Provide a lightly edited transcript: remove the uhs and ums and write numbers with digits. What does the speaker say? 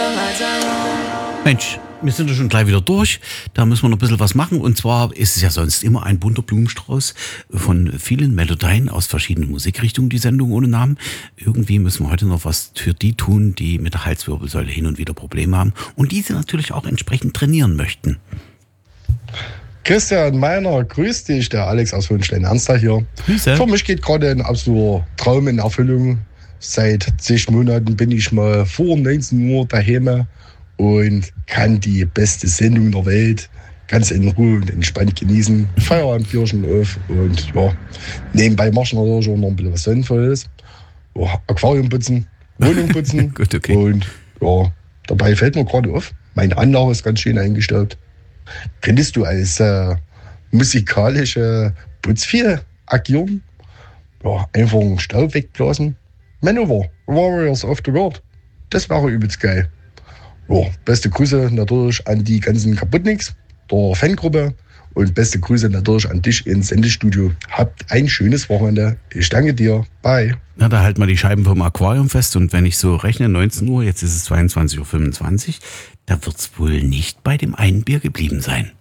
Mensch, wir sind ja schon gleich wieder durch. Da müssen wir noch ein bisschen was machen. Und zwar ist es ja sonst immer ein bunter Blumenstrauß von vielen Melodien aus verschiedenen Musikrichtungen, die Sendung ohne Namen. Irgendwie müssen wir heute noch was für die tun, die mit der Halswirbelsäule hin und wieder Probleme haben und diese natürlich auch entsprechend trainieren möchten. Christian Meiner, grüß dich, der Alex aus Hohenstein-Ernstach hier. Grüße. Für mich geht gerade ein absoluter Traum in Erfüllung. Seit 10 Monaten bin ich mal vor 19 Uhr daheim und kann die beste Sendung der Welt ganz in Ruhe und entspannt genießen. Feierabendbierchen auf und ja, nebenbei machen wir natürlich auch noch ein bisschen was Sinnvolles. Ja, Aquarium putzen, Wohnung putzen. Gut, okay. Und ja, dabei fällt mir gerade auf, meine Anlage ist ganz schön eingestellt. Könntest du als musikalische Putzvieh agieren? Ja, einfach einen Staub wegblasen. Manöver, Warriors of the World. Das wäre übelst geil. Ja, beste Grüße natürlich an die ganzen Kaputniks der Fangruppe und beste Grüße natürlich an dich ins Sendestudio. Habt ein schönes Wochenende. Ich danke dir. Bye. Na, da halt mal die Scheiben vom Aquarium fest und wenn ich so rechne, 19 Uhr, jetzt ist es 22.25 Uhr, da wird's wohl nicht bei dem einen Bier geblieben sein.